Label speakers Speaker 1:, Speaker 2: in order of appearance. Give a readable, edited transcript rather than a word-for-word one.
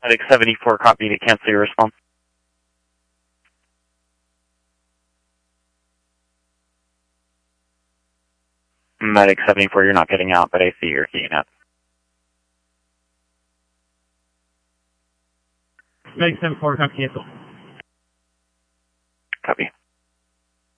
Speaker 1: Medic 74, copy to cancel your response. Medic 74, you're not getting out, but I see you're keying up.
Speaker 2: Medic 74, cancel.